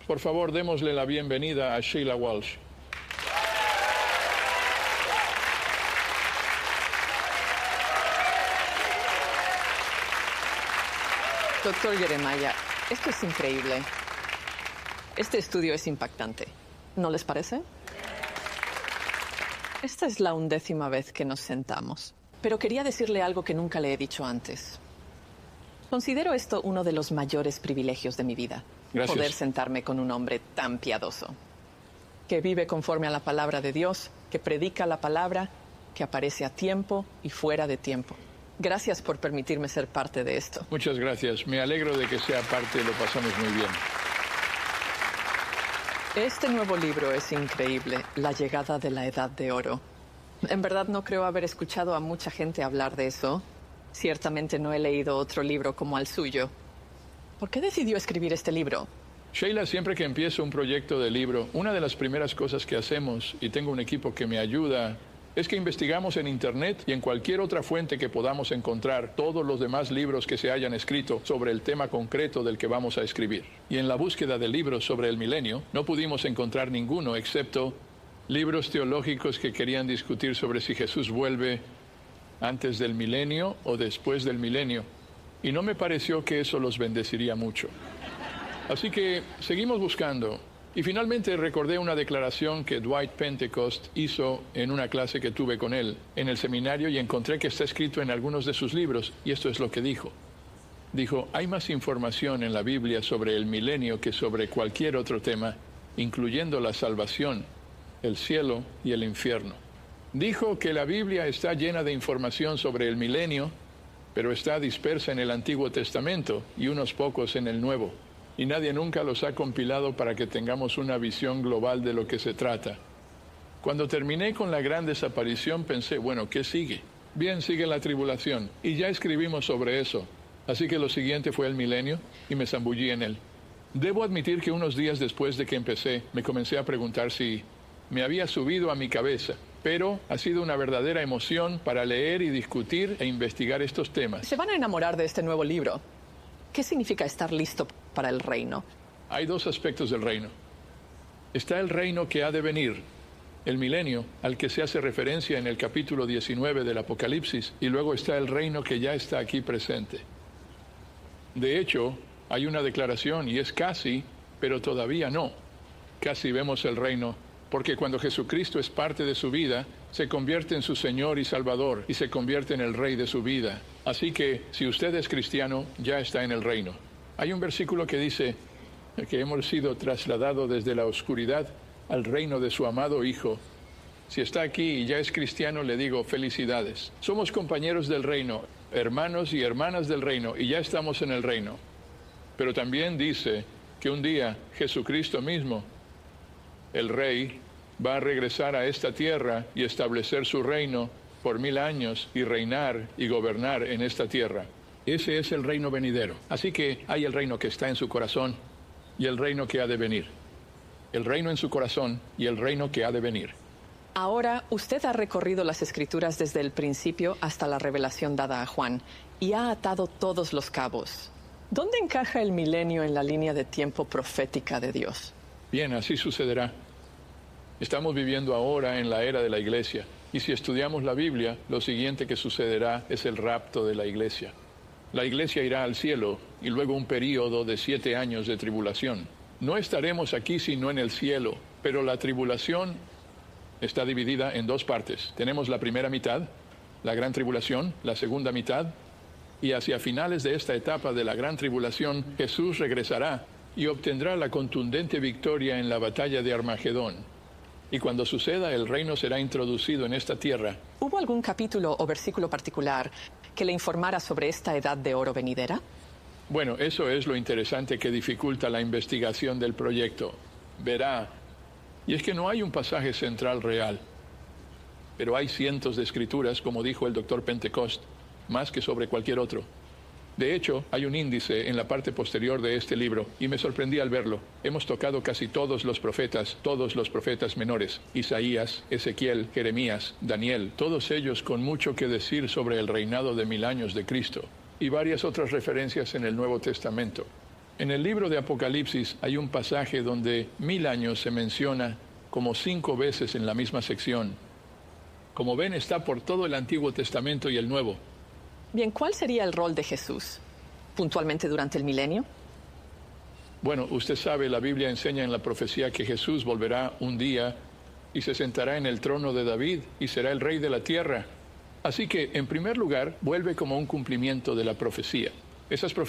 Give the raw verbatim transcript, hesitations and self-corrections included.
Por favor, démosle la bienvenida a Sheila Walsh. Doctor Jeremiah, esto es increíble. Este estudio es impactante. ¿No les parece? Esta es la undécima vez que nos sentamos. Pero quería decirle algo que nunca le he dicho antes. Considero esto uno de los mayores privilegios de mi vida. Gracias. Poder sentarme con un hombre tan piadoso, que vive conforme a la palabra de Dios, que predica la palabra, que aparece a tiempo y fuera de tiempo. Gracias por permitirme ser parte de esto. Muchas gracias. Me alegro de que sea parte, lo pasamos muy bien. Este nuevo libro es increíble, La llegada de la Edad de Oro. En verdad no creo haber escuchado a mucha gente hablar de eso. Ciertamente no he leído otro libro como el suyo. ¿Por qué decidió escribir este libro? Sheila, siempre que empiezo un proyecto de libro, una de las primeras cosas que hacemos, y tengo un equipo que me ayuda, es que investigamos en Internet y en cualquier otra fuente que podamos encontrar todos los demás libros que se hayan escrito sobre el tema concreto del que vamos a escribir. Y en la búsqueda de libros sobre el milenio, no pudimos encontrar ninguno excepto libros teológicos que querían discutir sobre si Jesús vuelve antes del milenio o después del milenio. Y no me pareció que eso los bendeciría mucho. Así que seguimos buscando. Y finalmente recordé una declaración que Dwight Pentecost hizo en una clase que tuve con él en el seminario y encontré que está escrito en algunos de sus libros, y esto es lo que dijo. Dijo, hay más información en la Biblia sobre el milenio que sobre cualquier otro tema, incluyendo la salvación, el cielo y el infierno. Dijo que la Biblia está llena de información sobre el milenio, pero está dispersa en el Antiguo Testamento y unos pocos en el Nuevo. Y nadie nunca los ha compilado para que tengamos una visión global de lo que se trata. Cuando terminé con la gran desaparición pensé, bueno, ¿qué sigue? Bien, sigue la tribulación, y ya escribimos sobre eso. Así que lo siguiente fue el milenio, y me zambullí en él. Debo admitir que unos días después de que empecé, me comencé a preguntar si me había subido a mi cabeza. Pero ha sido una verdadera emoción para leer y discutir e investigar estos temas. Se van a enamorar de este nuevo libro. ¿Qué significa estar listo para el reino? Hay dos aspectos del reino. Está el reino que ha de venir, el milenio, al que se hace referencia en el capítulo diecinueve del Apocalipsis, y luego está el reino que ya está aquí presente. De hecho, hay una declaración, y es casi, pero todavía no. Casi vemos el reino, porque cuando Jesucristo es parte de su vida, se convierte en su Señor y Salvador, y se convierte en el Rey de su vida. Así que, si usted es cristiano, ya está en el reino. Hay un versículo que dice que hemos sido trasladados desde la oscuridad al reino de su amado Hijo. Si está aquí y ya es cristiano, le digo felicidades. Somos compañeros del reino, hermanos y hermanas del reino, y ya estamos en el reino. Pero también dice que un día Jesucristo mismo, el Rey, va a regresar a esta tierra y establecer su reino por mil años y reinar y gobernar en esta tierra. Ese es el reino venidero. Así que hay el reino que está en su corazón y el reino que ha de venir. El reino en su corazón y el reino que ha de venir. Ahora, usted ha recorrido las Escrituras desde el principio hasta la revelación dada a Juan y ha atado todos los cabos. ¿Dónde encaja el milenio en la línea de tiempo profética de Dios? Bien, así sucederá. Estamos viviendo ahora en la era de la iglesia, y si estudiamos la Biblia, lo siguiente que sucederá es el rapto de la iglesia. La iglesia irá al cielo, y luego un período de siete años de tribulación. No estaremos aquí sino en el cielo, pero la tribulación está dividida en dos partes. Tenemos la primera mitad, la gran tribulación, la segunda mitad, y hacia finales de esta etapa de la gran tribulación, Jesús regresará y obtendrá la contundente victoria en la batalla de Armagedón. Y cuando suceda, el reino será introducido en esta tierra. ¿Hubo algún capítulo o versículo particular que le informara sobre esta edad de oro venidera? Bueno, eso es lo interesante que dificulta la investigación del proyecto. Verá, y es que no hay un pasaje central real, pero hay cientos de escrituras, como dijo el doctor Pentecost, más que sobre cualquier otro. De hecho, hay un índice en la parte posterior de este libro, y me sorprendí al verlo. Hemos tocado casi todos los profetas, todos los profetas menores, Isaías, Ezequiel, Jeremías, Daniel, todos ellos con mucho que decir sobre el reinado de mil años de Cristo, y varias otras referencias en el Nuevo Testamento. En el libro de Apocalipsis hay un pasaje donde mil años se menciona como cinco veces en la misma sección. Como ven, está por todo el Antiguo Testamento y el Nuevo. Bien, ¿cuál sería el rol de Jesús puntualmente durante el milenio? Bueno, usted sabe, la Biblia enseña en la profecía que Jesús volverá un día y se sentará en el trono de David y será el rey de la tierra. Así que, en primer lugar, vuelve como un cumplimiento de la profecía. Esas profecías